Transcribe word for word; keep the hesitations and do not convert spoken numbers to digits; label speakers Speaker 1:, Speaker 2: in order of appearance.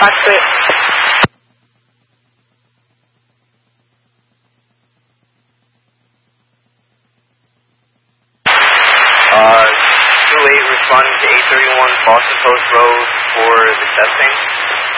Speaker 1: cockpit. Uh, two eight responding to eight thirty-one Boston Post Road for the testing.